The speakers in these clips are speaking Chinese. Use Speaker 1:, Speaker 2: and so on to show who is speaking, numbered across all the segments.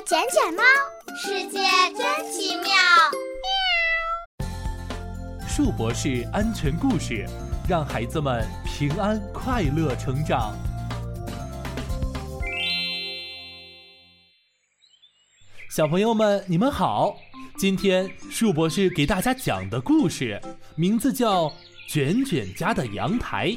Speaker 1: 捡捡猫，世界真奇妙。
Speaker 2: 树博士安全故事，让孩子们平安快乐成长。小朋友们，你们好！今天树博士给大家讲的故事，名字叫《卷卷家的阳台》。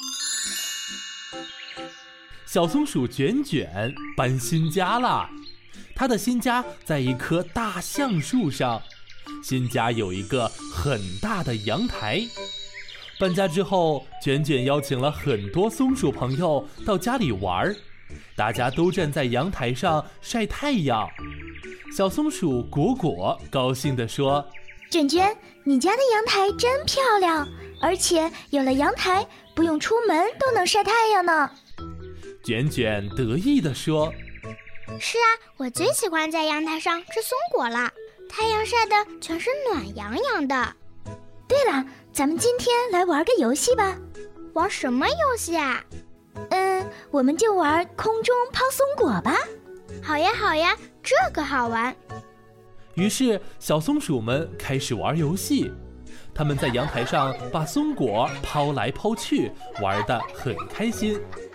Speaker 2: 小松鼠卷卷搬新家了，他的新家在一棵大橡树上。新家有一个很大的阳台。搬家之后，卷卷邀请了很多松鼠朋友到家里玩，大家都站在阳台上晒太阳。小松鼠果果高兴地说：
Speaker 3: 卷卷，你家的阳台真漂亮，而且有了阳台，不用出门都能晒太阳呢。
Speaker 2: 卷卷得意地说：
Speaker 1: 是啊，我最喜欢在阳台上吃松果了，太阳晒的全是暖洋洋的。
Speaker 3: 对了，咱们今天来玩个游戏吧。
Speaker 1: 玩什么游戏啊？
Speaker 3: 我们就玩空中抛松果吧。
Speaker 1: 好呀好呀，这个好玩。
Speaker 2: 于是小松鼠们开始玩游戏，他们在阳台上把松果抛来抛去，玩得很开心。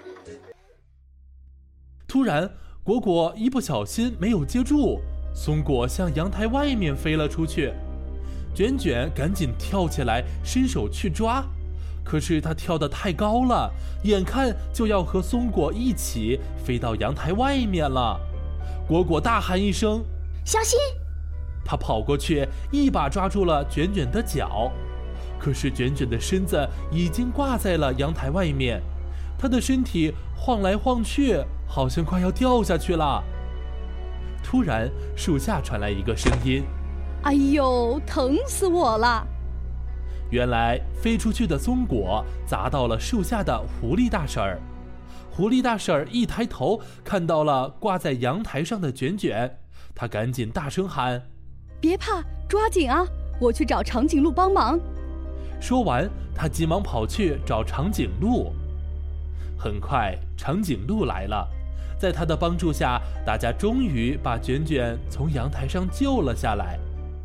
Speaker 2: 突然果果一不小心没有接住，松果向阳台外面飞了出去。卷卷赶紧跳起来伸手去抓，可是他跳得太高了，眼看就要和松果一起飞到阳台外面了。果果大喊一声：
Speaker 3: 小心！
Speaker 2: 他跑过去一把抓住了卷卷的脚，可是卷卷的身子已经挂在了阳台外面，他的身体晃来晃去，好像快要掉下去了。突然树下传来一个声音：
Speaker 4: 哎呦，疼死我了！
Speaker 2: 原来飞出去的松果砸到了树下的狐狸大婶儿。狐狸大婶儿一抬头看到了挂在阳台上的卷卷，她赶紧大声喊：
Speaker 4: 别怕，抓紧啊，我去找长颈鹿帮忙。
Speaker 2: 说完她急忙跑去找长颈鹿。很快长颈鹿来了，在他的帮助下，大家终于把卷卷从阳台上救了下来。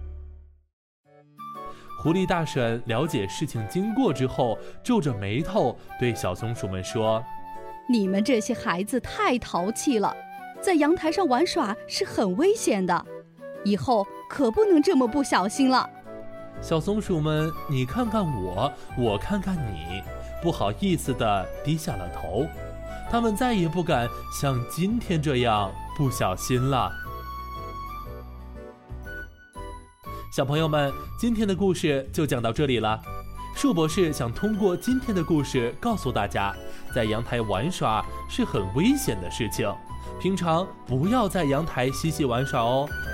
Speaker 2: 狐狸大婶了解事情经过之后，皱着眉头对小松鼠们说：
Speaker 4: 你们这些孩子太淘气了，在阳台上玩耍是很危险的，以后可不能这么不小心了。
Speaker 2: 小松鼠们你看看我，我看看你，不好意思地低下了头。他们再也不敢像今天这样不小心了。小朋友们，今天的故事就讲到这里了。树博士想通过今天的故事告诉大家，在阳台玩耍是很危险的事情，平常不要在阳台嬉戏玩耍哦。